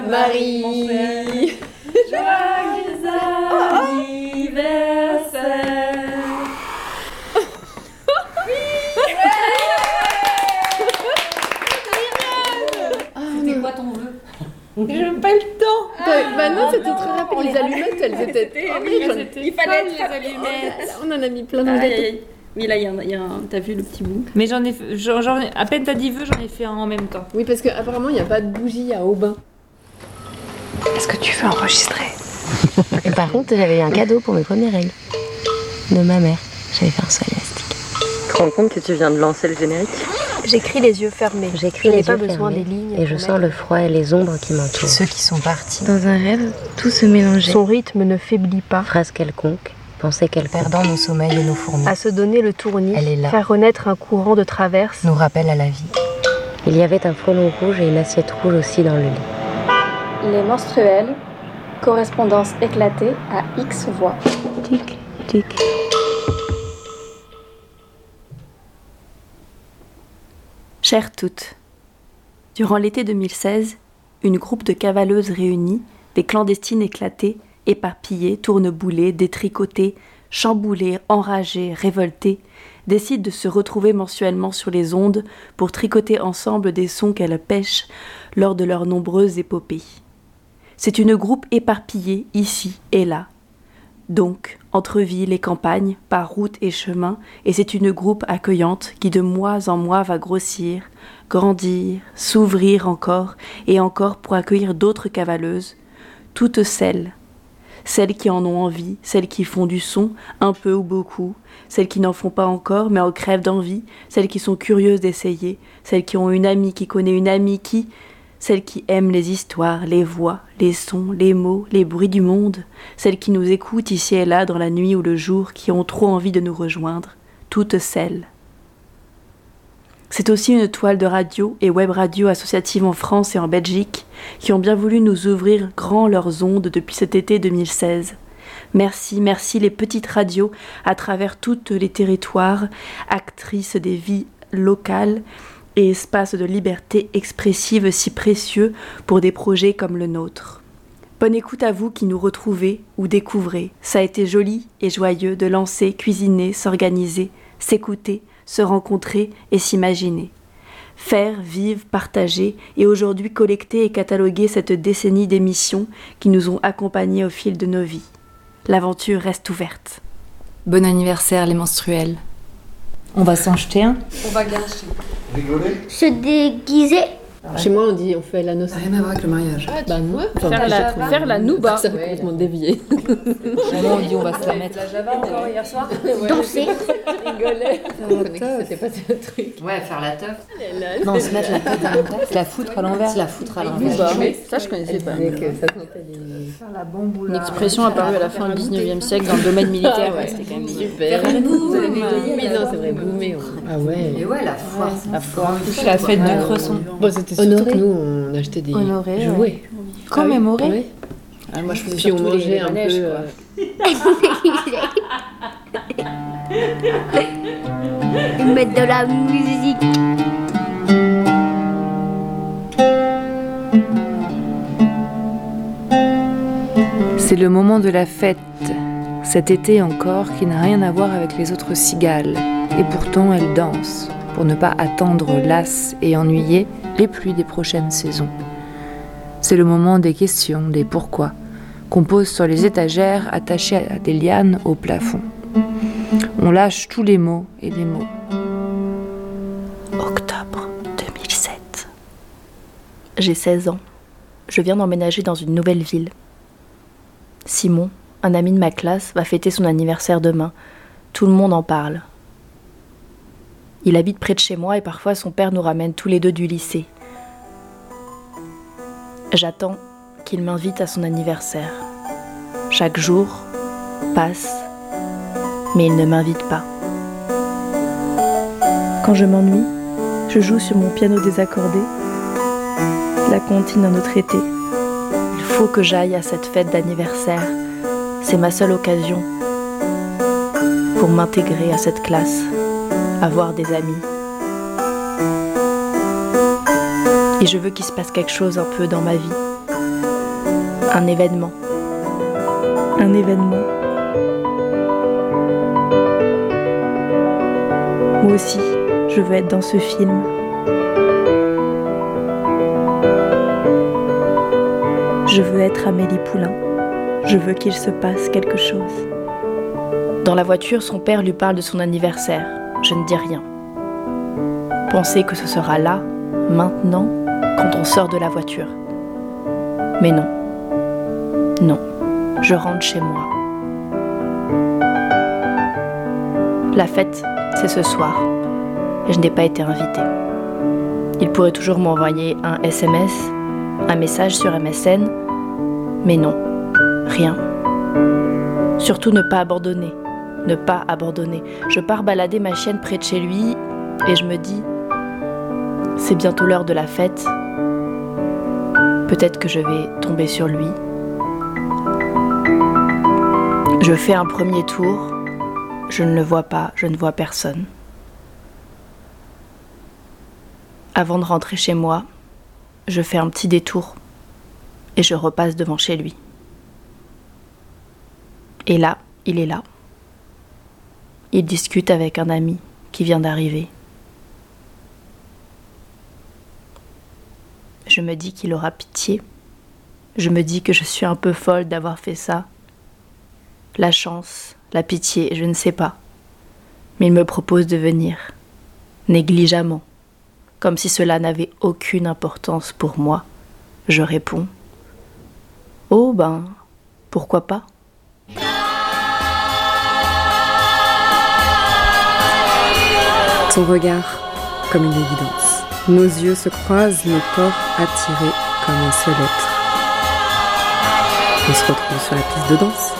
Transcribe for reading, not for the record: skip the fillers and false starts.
Marie. Joyeux anniversaire. C'était quoi ton vœu? J'ai pas eu le temps. Bah non, c'était très rapide. Les allumettes, elles étaient. Il fallait les allumettes. On en a mis plein dans le gâteau. Oui, là, il y a un... T'as vu le petit bout? Mais j'en ai à peine t'as dit vœu, j'en ai fait un en même temps. Oui, parce qu'apparemment, il n'y a pas de bougie à Aubin. Est-ce que tu veux enregistrer? Et par contre, j'avais eu un cadeau pour mes premières règles. De ma mère. J'avais fait un seul élastique. Tu te rends compte que tu viens de lancer le générique? J'écris les yeux fermés. J'écris Je n'ai les pas yeux besoin fermés. des lignes. Et je sens le froid et les ombres qui m'entourent. Ceux qui sont partis. Dans un rêve, tout se mélangeait. Son rythme ne faiblit pas. Phrase quelconque, pensée quelconque. Perdant nos sommeils et nos fourmis. À se donner le tournis. Elle est là. Faire renaître un courant de traverse. Nous rappelle à la vie. Il y avait un frelon rouge et une assiette rouge aussi dans le lit. Les menstruels, correspondance éclatée à X voix. Tic, tic. Chères toutes, durant l'été 2016, une groupe de cavaleuses réunies, des clandestines éclatées, éparpillées, tourneboulées, détricotées, chamboulées, enragées, révoltées, décident de se retrouver mensuellement sur les ondes pour tricoter ensemble des sons qu'elles pêchent lors de leurs nombreuses épopées. C'est une groupe éparpillée ici et là, donc entre villes et campagnes, par route et chemin, et c'est une groupe accueillante qui de mois en mois va grossir, grandir, s'ouvrir encore et encore pour accueillir d'autres cavaleuses, toutes celles qui en ont envie, celles qui font du son, un peu ou beaucoup, celles qui n'en font pas encore mais en crèvent d'envie, celles qui sont curieuses d'essayer, celles qui ont une amie qui connaît une amie qui... Celles qui aiment les histoires, les voix, les sons, les mots, les bruits du monde, celles qui nous écoutent ici et là dans la nuit ou le jour, qui ont trop envie de nous rejoindre, toutes celles. C'est aussi une toile de radio et web radio associatives en France et en Belgique qui ont bien voulu nous ouvrir grand leurs ondes depuis cet été 2016. Merci, merci les petites radios à travers tous les territoires, actrices des vies locales, et espaces de liberté expressive si précieux pour des projets comme le nôtre. Bonne écoute à vous qui nous retrouvez ou découvrez. Ça a été joli et joyeux de lancer, cuisiner, s'organiser, s'écouter, se rencontrer et s'imaginer. Faire, vivre, partager et aujourd'hui collecter et cataloguer cette décennie d'émissions qui nous ont accompagnés au fil de nos vies. L'aventure reste ouverte. Bon anniversaire les menstruels. On va s'en jeter un. On va gâcher. Rigoler? Se déguiser. Chez moi, on dit on fait la noce. Rien à voir avec le mariage. Bah non. Faire la nouba. Ça va complètement dévié. Moi, on dit on va se la mettre. La Java encore hier soir. Danser. Rigolait. Je connaissais que c'était pas ce truc. Ouais, faire la teuf. Non, se mettre la tête à l'envers. Se la foutre à l'envers. Se la foutre à l'envers. Ça, je connaissais pas. Faire la bamboula. Une expression apparue à la fin du 19e siècle dans le domaine militaire. Ouais, c'était quand même super. Oui, non, c'est vrai, boomer. Ah ouais. Et ouais, la foire. la foire. La fête de Cresson. Bon, c'était surtout que nous, on achetait des Honoré, jouets. Ouais. Commémorer. Ouais. Ah, moi, je faisais Puis on surtout mangeait les un manèges, peu. Mettre de la musique. C'est le moment de la fête, cet été encore qui n'a rien à voir avec les autres cigales. Et pourtant elle danse, pour ne pas attendre lasses et ennuyées les pluies des prochaines saisons. C'est le moment des questions, des pourquoi, qu'on pose sur les étagères attachées à des lianes au plafond. On lâche tous les mots et les mots. Octobre 2007. J'ai 16 ans. Je viens d'emménager dans une nouvelle ville. Simon, un ami de ma classe, va fêter son anniversaire demain. Tout le monde en parle. Il habite près de chez moi et parfois son père nous ramène tous les deux du lycée. J'attends qu'il m'invite à son anniversaire. Chaque jour passe, mais il ne m'invite pas. Quand je m'ennuie, je joue sur mon piano désaccordé la comptine d'un autre été. Il faut que j'aille à cette fête d'anniversaire. C'est ma seule occasion pour m'intégrer à cette classe, avoir des amis. Et je veux qu'il se passe quelque chose un peu dans ma vie. Un événement. Un événement. Moi aussi, je veux être dans ce film. Je veux être Amélie Poulain. Je veux qu'il se passe quelque chose. Dans la voiture, son père lui parle de son anniversaire. Je ne dis rien. Pensez que ce sera là, maintenant, quand on sort de la voiture. Mais non. Non. Je rentre chez moi. La fête, c'est ce soir. Et je n'ai pas été invitée. Il pourrait toujours m'envoyer un SMS, un message sur MSN. Mais non. Rien. Surtout ne pas abandonner. Ne pas abandonner. Je pars balader ma chienne près de chez lui et je me dis, c'est bientôt l'heure de la fête. Peut-être que je vais tomber sur lui. Je fais un premier tour. Je ne le vois pas, je ne vois personne. Avant de rentrer chez moi, je fais un petit détour et je repasse devant chez lui. Et là, il est là. Il discute avec un ami qui vient d'arriver. Je me dis qu'il aura pitié. Je me dis que je suis un peu folle d'avoir fait ça. La chance, la pitié, je ne sais pas. Mais il me propose de venir, négligemment, comme si cela n'avait aucune importance pour moi. Je réponds, oh ben, pourquoi pas ? Son regard, comme une évidence. Nos yeux se croisent, nos corps attirés comme un seul être. On se retrouve sur la piste de danse.